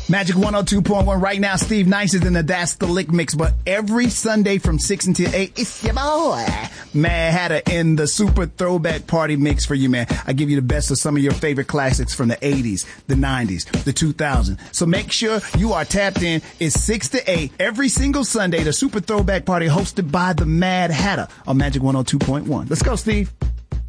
Magic 102.1 right now. Steve Nice is in the That's the Lick mix, but every Sunday from 6 until 8, it's your boy, Mad Hatter, in the Super Throwback Party mix for you, man. I give you the best of some of your favorite classics from the 80s, the 90s, the 2000s. So make sure you are tapped in. It's 6 to 8 every single Sunday, the Super Throwback Party hosted by the Mad Hatter on Magic 102.1. Let's go, Steve.